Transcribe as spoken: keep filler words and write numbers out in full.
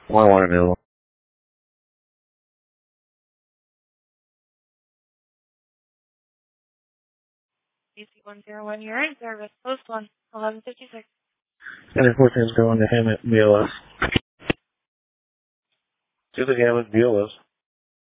one one available. B C one zero one, you're in service. Post one, eleven fifty-six. And fourteen is going to Hammett B L S. To the Hammett B L S.